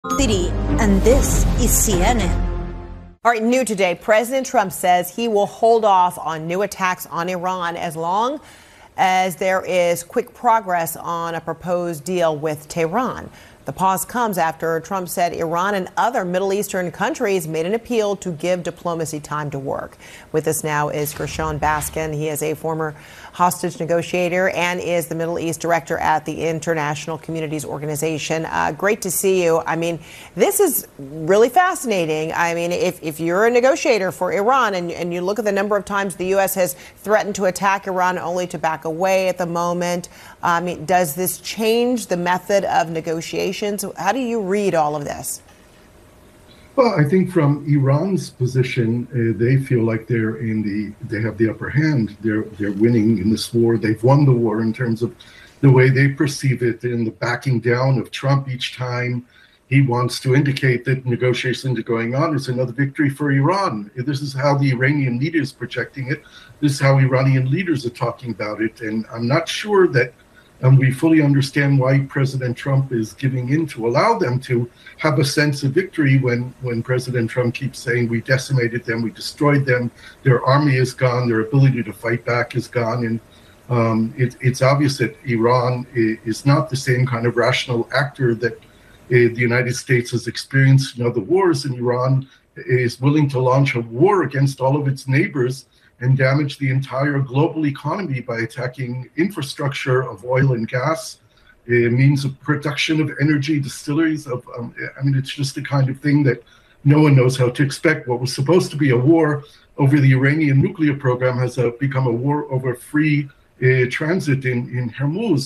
City, and this is CNN. All right, new today, President Trump says he will hold off on new attacks on Iran as long as there is quick progress on a proposed deal with Tehran. The pause comes after Trump said Iran and other Middle Eastern countries made an appeal to give diplomacy time to work. With us now is Gershon Baskin. He is a former hostage negotiator and is the Middle East director at the International Communities Organization. Great to see you. I mean, this is really fascinating. I mean, if you're a negotiator for Iran and you look at the number of times the U.S. has threatened to attack Iran only to back away at the moment, I mean, does this change the method of negotiations? How do you read all of this? Well, I think from Iran's position, they feel like they have the upper hand. They're winning in this war. They've won the war in terms of the way they perceive it, and the backing down of Trump each time he wants to indicate that negotiations are going on is another victory for Iran. This is how the Iranian leaders projecting it. This is how Iranian leaders are talking about it. And I'm not sure that we fully understand why President Trump is giving in to allow them to have a sense of victory when President Trump keeps saying we decimated them, we destroyed them, their army is gone, their ability to fight back is gone. And it's obvious that Iran is not the same kind of rational actor that the United States has experienced in other wars. And Iran is willing to launch a war against all of its neighbors and damage the entire global economy by attacking infrastructure of oil and gas, means of production of energy, distilleries. I mean, it's just the kind of thing that no one knows how to expect. What was supposed to be a war over the Iranian nuclear program has become a war over free transit in Hormuz.